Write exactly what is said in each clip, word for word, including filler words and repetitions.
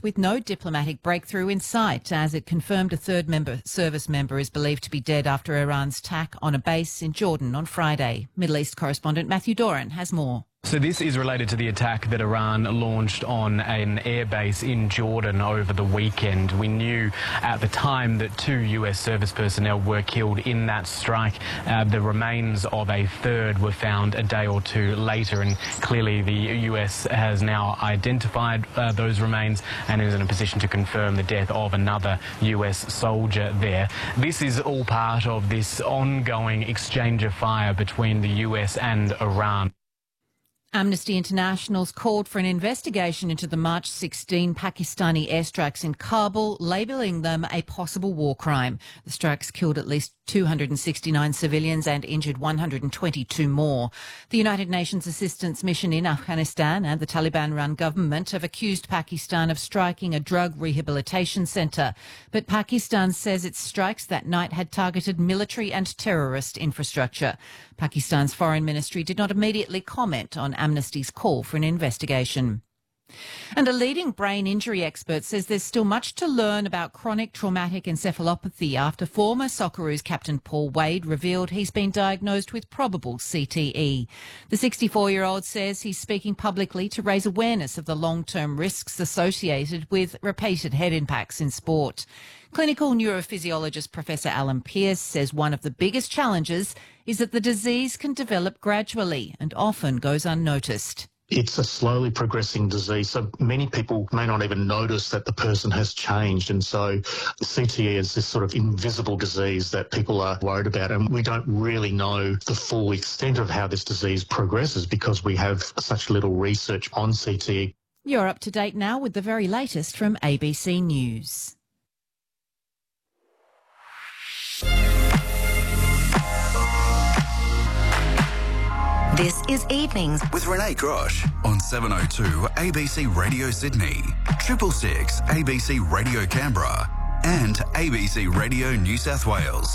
with no diplomatic breakthrough in sight, as it confirmed a third member, service member is believed to be dead after Iran's attack on a base in Jordan on Friday. Middle East correspondent Matthew Doran has more. So this is related to the attack that Iran launched on an airbase in Jordan over the weekend. We knew at the time that two U S service personnel were killed in that strike. Uh, the remains of a third were found a day or two later, and clearly the U S has now identified uh, those remains and is in a position to confirm the death of another U S soldier there. This is all part of this ongoing exchange of fire between the U S and Iran. Amnesty International's called for an investigation into the March sixteenth Pakistani airstrikes in Kabul, labelling them a possible war crime. The strikes killed at least two hundred sixty-nine civilians and injured one hundred twenty-two more. The United Nations Assistance Mission in Afghanistan and the Taliban-run government have accused Pakistan of striking a drug rehabilitation centre. But Pakistan says its strikes that night had targeted military and terrorist infrastructure. Pakistan's foreign ministry did not immediately comment on Amnesty's call for an investigation. And a leading brain injury expert says there's still much to learn about chronic traumatic encephalopathy after former Socceroos captain Paul Wade revealed he's been diagnosed with probable C T E. The sixty-four-year-old says he's speaking publicly to raise awareness of the long-term risks associated with repeated head impacts in sport. Clinical neurophysiologist Professor Alan Pearce says one of the biggest challenges is that the disease can develop gradually and often goes unnoticed. It's a slowly progressing disease, so many people may not even notice that the person has changed. And so the C T E is this sort of invisible disease that people are worried about, and we don't really know the full extent of how this disease progresses because we have such little research on C T E. You're up to date now with the very latest from A B C News. This is Evenings with Renee Grosh on seven oh two A B C Radio Sydney, Triple Six A B C Radio Canberra, and A B C Radio New South Wales.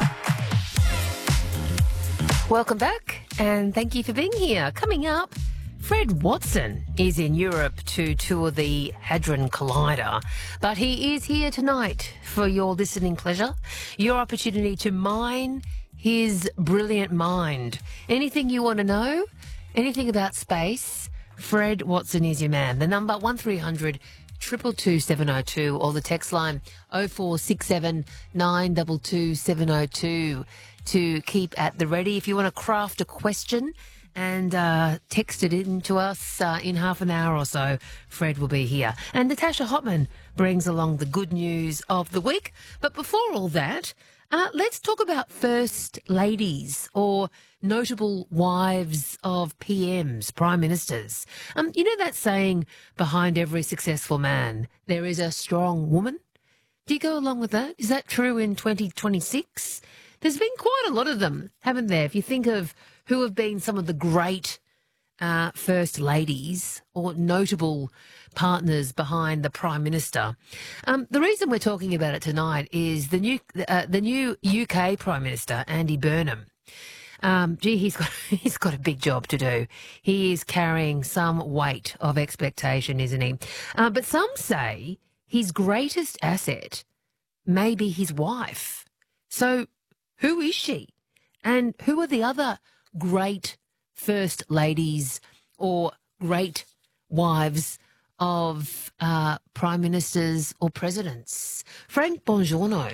Welcome back, and thank you for being here. Coming up, Fred Watson is in Europe to tour the Hadron Collider, but he is here tonight for your listening pleasure, your opportunity to mine his brilliant mind. Anything you want to know, anything about space, Fred Watson is your man. The number one three hundred two two two seven oh two or the text line oh four six seven nine two two seven oh two to keep at the ready. If you want to craft a question and uh, text it in to us uh, in half an hour or so, Fred will be here. And Natasha Hotman brings along the good news of the week. But before all that, Uh, let's talk about first ladies or notable wives of P Ms, prime ministers. Um, you know that saying, behind every successful man, there is a strong woman? Do you go along with that? Is that true in twenty twenty-six? There's been quite a lot of them, haven't there? If you think of who have been some of the great uh, first ladies or notable partners behind the Prime Minister. Um, the reason we're talking about it tonight is the new uh, the new U K Prime Minister, Andy Burnham. Um, gee, he's got he's got a big job to do. He is carrying some weight of expectation, isn't he? Uh, but some say his greatest asset may be his wife. So who is she? And who are the other great first ladies or great wives of uh, prime ministers or presidents? Frank Bongiorno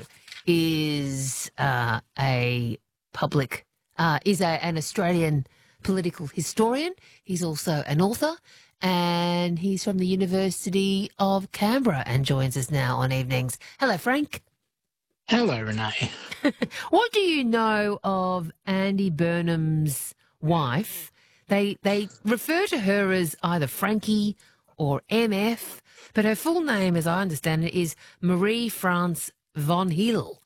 is uh, a public, uh, is a, an Australian political historian. He's also an author, and he's from the University of Canberra and joins us now on Evenings. Hello, Frank. Hello, Renee. What do you know of Andy Burnham's wife? They they refer to her as either Frankie or M F, but her full name, as I understand it, is Marie-France von Hill.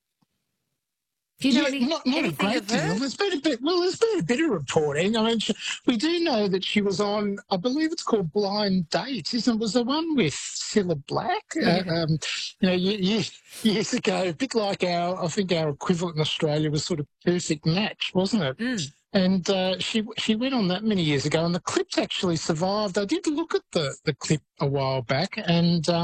Do you know yeah, any, not, not a anything great of her? deal. There's been a bit. Well, there's been a bit of reporting. I mean, she, we do know that she was on. I believe it's called Blind Date, isn't it? Was the one with Cilla Black? Yeah. Uh, um, you know, ye- ye- years ago, a bit like our. I think our equivalent in Australia was sort of Perfect Match, wasn't it? Mm. And uh, she she went on that many years ago, and the clip's actually survived. I did look at the, the clip a while back, and. Um,